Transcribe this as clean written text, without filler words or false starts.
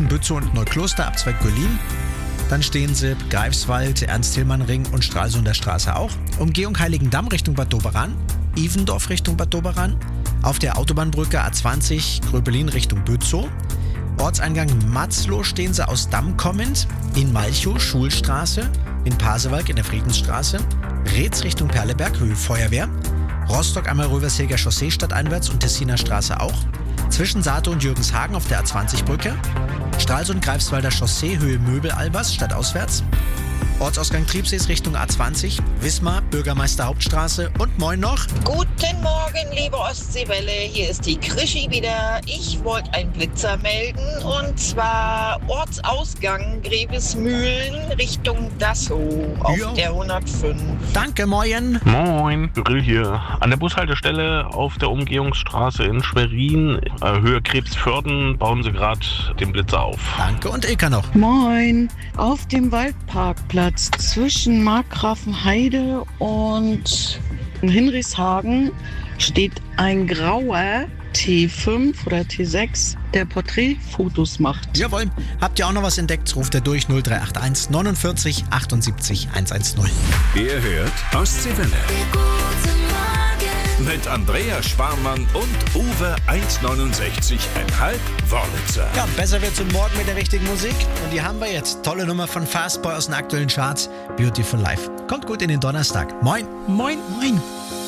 München, Bützow und Neukloster, Abzweig Göllin. Dann stehen sie Greifswald, Ernst-Thälmann-Ring und Stralsunder Straße auch. Umgehung Heiligendamm Richtung Bad Doberan, Ivendorf Richtung Bad Doberan. Auf der Autobahnbrücke A20 Gröbelin Richtung Bützow. Ortseingang Matzloh stehen sie aus Damm kommend. In Malchow Schulstraße. In Pasewalk in der Friedensstraße. Reetz Richtung Perleberg, Höhe Feuerwehr. Rostock einmal Rövershilger Chaussee stadteinwärts und Tessiner Straße auch. Zwischen Saate und Jürgenshagen auf der A20-Brücke. Stralsund Greifswalder Chaussee, Höhe Möbel-Albers, stadtauswärts. Ortsausgang Triebsees Richtung A20, Wismar, Bürgermeister Hauptstraße und moin noch. Guten Morgen, liebe Ostseewelle, hier ist die Krischi wieder. Ich wollte einen Blitzer melden und zwar Ortsausgang Grevesmühlen Richtung Dassow auf der 105. Danke, moin. Moin, Kyrill hier. An der Bushaltestelle auf der Umgehungsstraße in Schwerin, Höhe Krebsförden, bauen sie gerade den Blitzer auf. Danke und Ilka noch. Moin, auf dem Waldparkplatz zwischen Markgrafenheide und Hinrichshagen steht ein grauer T5 oder T6, der Porträtfotos macht. Jawohl. Habt ihr auch noch was entdeckt? Ruft er durch 0381 49 78 110. Ihr hört Ostseewelle. Mit Andrea Sparmann und Uwe 1,69,5 Wörlitzer. Ja, besser wird's am Morgen mit der richtigen Musik. Und die haben wir jetzt. Tolle Nummer von Fastboy aus den aktuellen Charts. Beautiful Life. Kommt gut in den Donnerstag. Moin. Moin, moin.